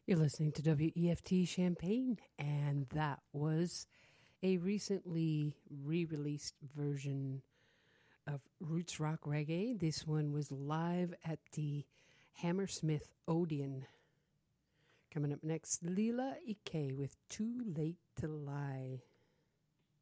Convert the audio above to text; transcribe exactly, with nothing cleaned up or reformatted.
You're listening to W E F T Champaign, and that was a recently re-released version of Roots Rock Reggae. This one was live at the Hammersmith Odeon. Coming up next, Lila Ike with Too Late to Lie.